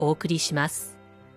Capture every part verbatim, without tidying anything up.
お送りします。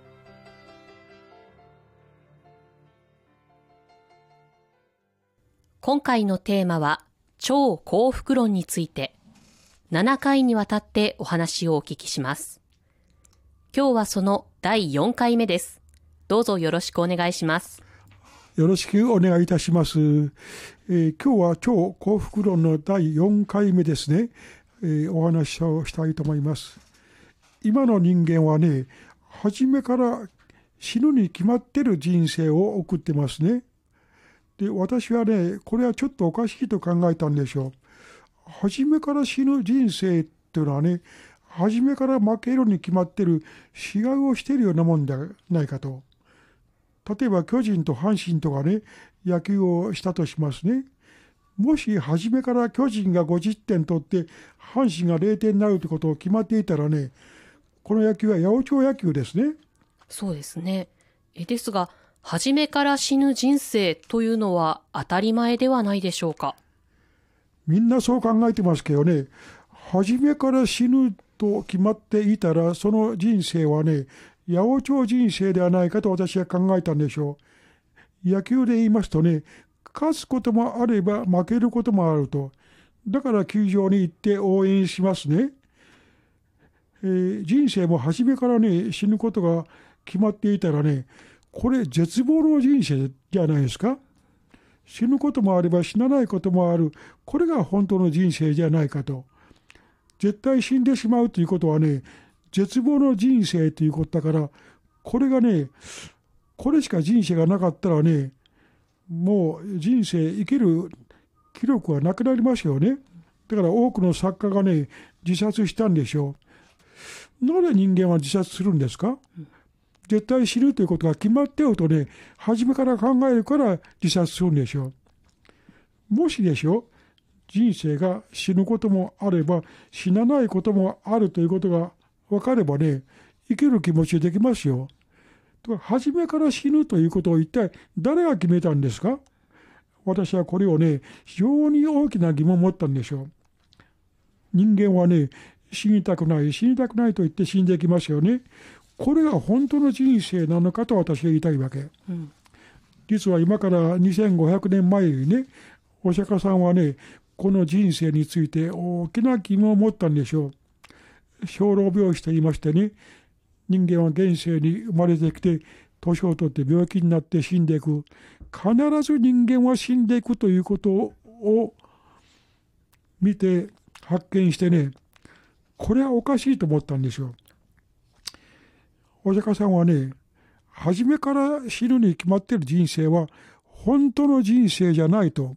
今回のテーマは超幸福論についてななかいにわたってお話をお聞きします。今日はそのだいよんかいめです。どうぞよろしくお願いします。 よろしくお願いいたします。えー、今日は超幸福論のだいよんかいめですね。えー、お話をしたいと思います。今の人間はね、初めから死ぬに決まっている人生を送ってますね。で、私はね、これはちょっとおかしいと考えたんでしょう。初めから死ぬ人生っていうのはね、初めから負けるに決まっている死骸をしているようなもんではないかと。例えば巨人と阪神とかね、野球をしたとしますね。もし初めから巨人がごじってん取って阪神がぜろてんになるってことを決まっていたらね、この野球は八百長野球ですね。 そうですね。えですが、初めから死ぬ人生というのは当たり前ではないでしょうか。 みんなそう考えてますけどね、初めから死ぬと決まっていたら、その人生はね、八百長人生ではないかと私は考えたんでしょう。野球で言いますとね、勝つこともあれば負けることもあると。だから球場に行って応援しますね。えー、人生も初めからね、死ぬことが決まっていたらね、これ絶望の人生じゃないですか。死ぬこともあれば死なないこともある。これが本当の人生じゃないかと。絶対死んでしまうということはね、絶望の人生ということだから、これがね、これしか人生がなかったらね、もう人生生きる気力はなくなりますよね。だから多くの作家がね、自殺したんでしょう。なぜ人間は自殺するんですか？絶対死ぬということが決まっているとね、初めから考えるから自殺するんでしょう。もしでしょ、人生が死ぬこともあれば死なないこともあるということが分かればね、生きる気持ちできますよ。初めから死ぬということを一体誰が決めたんですか？私はこれをね、非常に大きな疑問を持ったんでしょう。人間はね、死にたくない、死にたくないと言って死んでいきますよね。これが本当の人生なのかと私は言いたいわけ。うん、実は今からにせんごひゃくねんまえにね、お釈迦さんはね、この人生について大きな疑問を持ったんでしょう。生老病死と言いましてね、人間は現世に生まれてきて年を取って病気になって死んでいく。必ず人間は死んでいくということを見て発見してね、これはおかしいと思ったんでしょう。お釈迦さんはね、初めから死ぬに決まっている人生は本当の人生じゃないと。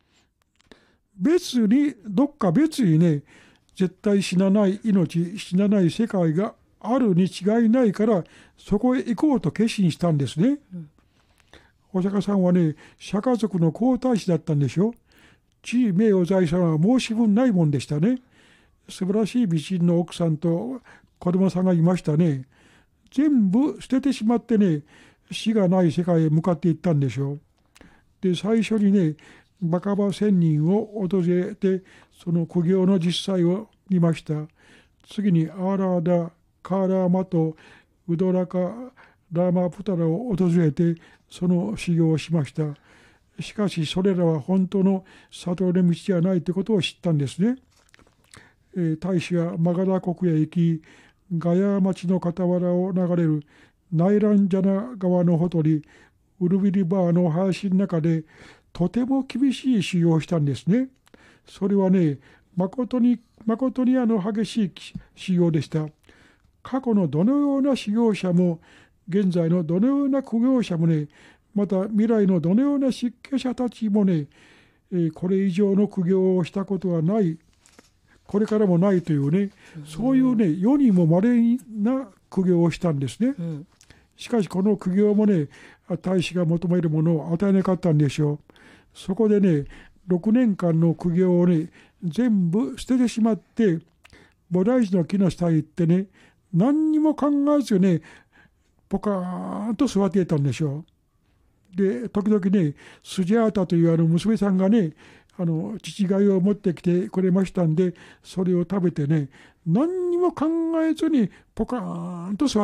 別に、どっか別にね、絶対死なない命、死なない世界があるに違いないから、そこへ行こうと決心したんですね。うん、お釈迦さんはね、釈迦族の皇太子だったんでしょ。地位名誉財産は申し分ないもんでしたね。素晴らしい美人の奥さんと子供さんがいましたね。全部捨ててしまってね、死がない世界へ向かっていったんでしょう。で、最初にね、バカバ仙人を訪れて、その苦行の実際を見ました。次にアーラーダ、カーラーマとウドラカ、ラーマプタラを訪れて、その修行をしました。しかし、それらは本当の悟りの道ではないということを知ったんですね。えー、大使はマガダ国へ行き、ガヤ町の傍らを流れるナイランジャナ川のほとり、ウルビリバーの林の中でとても厳しい修行をしたんですね。それはね、誠に、誠にあの激しい修行でした。過去のどのような修行者も、現在のどのような苦行者もね、また未来のどのような出家者たちもね、えー、これ以上の苦行をしたことはない。これからもないというね、うん、そういうね、世にも稀な苦行をしたんですね。うん、しかしこの苦行もね、大使が求めるものを与えなかったんでしょう。そこでね、ろくねんかんの苦行をね、全部捨ててしまって、菩提樹の木の下へ行ってね、何にも考えずね、ポカーンと座っていたんでしょう。で、時々ね、スジャータというあの娘さんがね、 あの父がゆを持ってきてくれましたんで、それを食べてね、何にも考えずにポカーンと座